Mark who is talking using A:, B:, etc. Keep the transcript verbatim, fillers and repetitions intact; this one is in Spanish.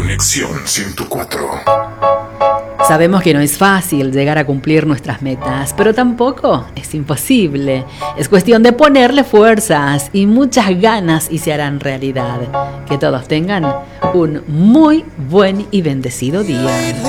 A: Conexión ciento cuatro.
B: Sabemos que no es fácil llegar a cumplir nuestras metas, pero tampoco es imposible. Es cuestión de ponerle fuerzas y muchas ganas y se harán realidad. Que todos tengan un muy buen y bendecido día.